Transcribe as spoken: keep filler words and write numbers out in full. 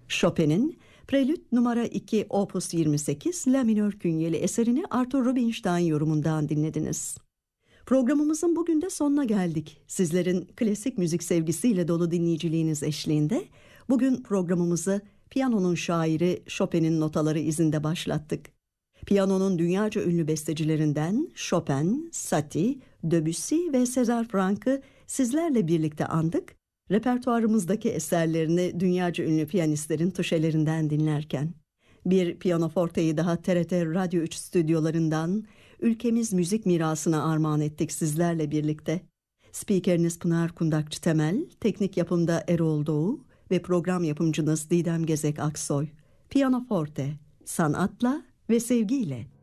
Chopin'in Prelüt numara iki Opus yirmi sekiz La minör künyeli eserini Arthur Rubinstein yorumundan dinlediniz. Programımızın bugün de sonuna geldik. Sizlerin klasik müzik sevgisiyle dolu dinleyiciliğiniz eşliğinde bugün programımızı piyanonun şairi Chopin'in notaları izinde başlattık. Piyanonun dünyaca ünlü bestecilerinden Chopin, Satie, Debussy ve César Frank'ı sizlerle birlikte andık. Repertuarımızdaki eserlerini dünyaca ünlü piyanistlerin tuşelerinden dinlerken bir piyanoforteyi daha T R T Radyo üç stüdyolarından ülkemiz müzik mirasına armağan ettik sizlerle birlikte. Spikeriniz Pınar Kundakçı Temel, teknik yapımda Erol Doğu ve program yapımcınız Didem Gezek Aksoy. Piyanoforte, sanatla ve sevgiyle.